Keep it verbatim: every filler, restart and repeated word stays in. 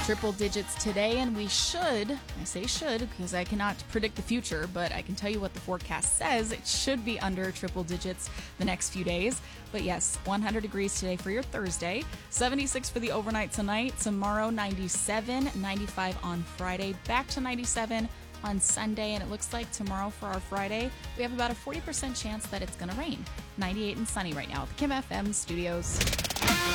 Triple digits today, and we should, I say should because I cannot predict the future, but I can tell you what the forecast says. It should be under triple digits the next few days. But yes, one hundred degrees today for your Thursday, seventy-six for the overnight tonight, tomorrow ninety-seven, ninety-five on Friday, back to ninety-seven on Sunday, and it looks like tomorrow for our Friday, we have about a forty percent chance that it's going to rain. ninety-eight and sunny right now at the Kim F M studios.